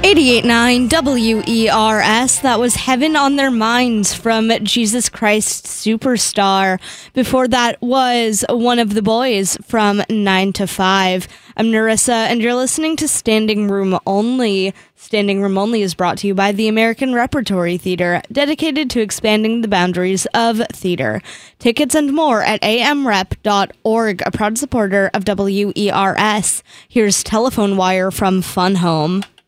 88.9 WERS. That was Heaven on Their Minds from Jesus Christ Superstar. Before that was One of the Boys from 9 to 5. I'm Narissa, and you're listening to Standing Room Only. Standing Room Only is brought to you by the American Repertory Theater, dedicated to expanding the boundaries of theater. Tickets and more at amrep.org, a proud supporter of WERS. Here's Telephone Wire from Fun Home.